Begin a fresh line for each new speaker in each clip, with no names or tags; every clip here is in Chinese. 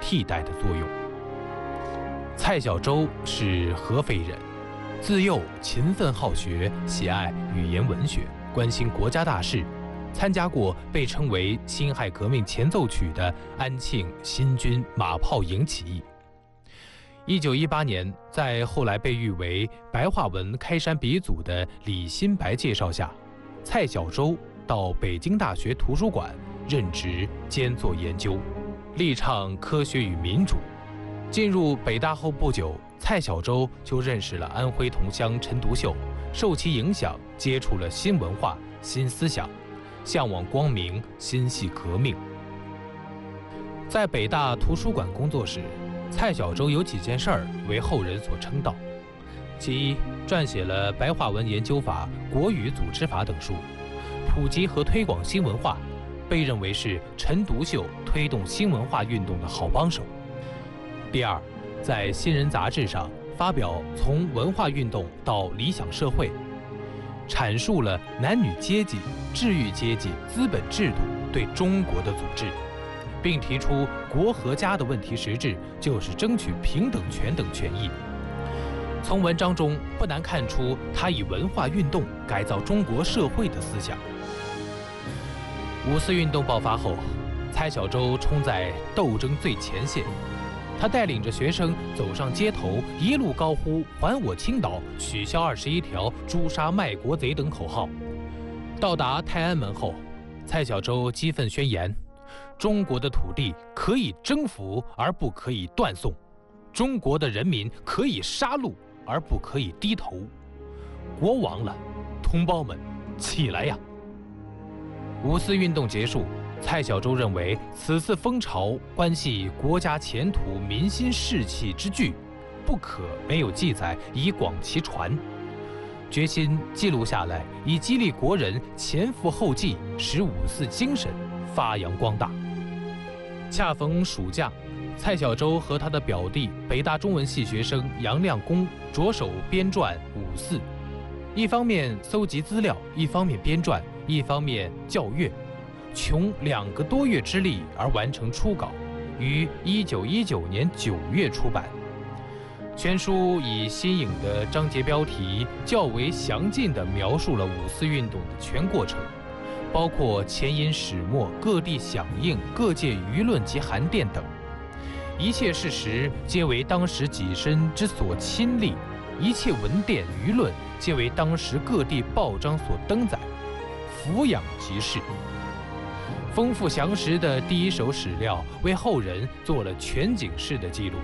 替代的作用。蔡小舟是合肥人，自幼勤奋好学，喜爱语言文学，关心国家大事，参加过被称为辛亥革命前奏曲的安庆新军马炮营起义。1918年，在后来被誉为白话文开山鼻祖的李新白介绍下，蔡小舟到北京大学图书馆任职兼做研究，力倡科学与民主。进入北大后不久，蔡小舟就认识了安徽同乡陈独秀，受其影响接触了新文化、新思想，向往光明，心系革命。在北大图书馆工作时，蔡小舟有几件事儿为后人所称道。其一，撰写了《白话文研究法》《国语组织法》等书，普及和推广新文化，被认为是陈独秀推动新文化运动的好帮手。第二，在《新人》杂志上发表《从文化运动到理想社会》，阐述了男女阶级、治愈阶级、资本制度对中国的组织，并提出国和家的问题实质就是争取平等权等权益。从文章中不难看出他以文化运动改造中国社会的思想。五四运动爆发后，蔡小舟冲在斗争最前线，他带领着学生走上街头，一路高呼“还我青岛”、“取消21条”、“诛杀卖国贼”等口号。到达泰安门后，蔡小舟激愤宣言：中国的土地可以征服而不可以断送，中国的人民可以杀戮而不可以低头。国亡了，同胞们，起来呀！五四运动结束，蔡小舟认为此次风潮关系国家前途、民心士气之巨，不可没有记载，以广其传。决心记录下来，以激励国人前赴后继，使五四精神发扬光大。恰逢暑假，蔡小舟和他的表弟北大中文系学生杨亮公着手编撰五四，一方面搜集资料，一方面编撰，一方面校阅，穷2个多月之力而完成初稿，于1919年9月出版。全书以新颖的章节标题，较为详尽地描述了五四运动的全过程，包括前因始末、各地响应、各界舆论及函电等，一切事实皆为当时己身之所亲历，一切文电舆论皆为当时各地报章所登载，俯仰即是。丰富详实的第一手史料为后人做了全景式的记录。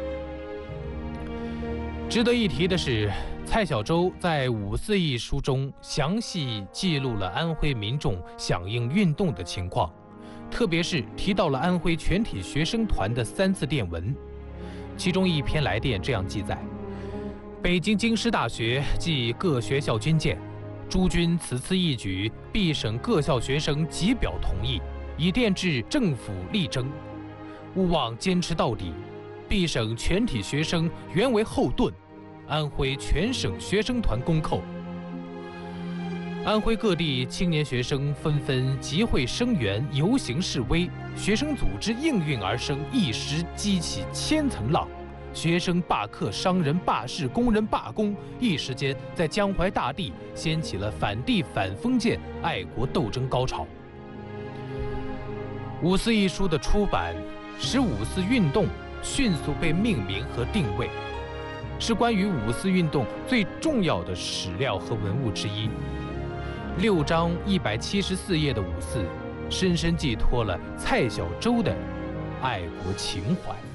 值得一提的是，蔡小舟在《五四》一书中详细记录了安徽民众响应运动的情况，特别是提到了安徽全体学生团的3次电文。其中一篇来电这样记载：北京京师大学及各学校军舰，诸军此次一举，必省各校学生即表同意，以电致政府力争，勿忘坚持到底。必省全体学生原为后盾，安徽全省学生团公寇。安徽各地青年学生纷纷集会声援、游行示威，学生组织应运而生，一时激起千层浪。学生罢课、商人罢市、工人罢工，一时间在江淮大地掀起了反帝反封建爱国斗争高潮。五四一书的出版，使五四运动迅速被命名和定位，是关于五四运动最重要的史料和文物之一。6章174页的五四，深深寄托了蔡小舟的爱国情怀。